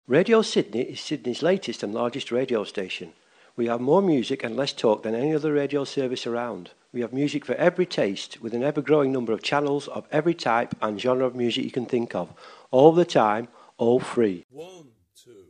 Radio Sydney is Sydney's latest and largest radio station. We have more music and less talk than any other radio service around. We have music for every taste, with an ever-growing number of channels of every type and genre of music you can think of. All the time, all free. 1, 2.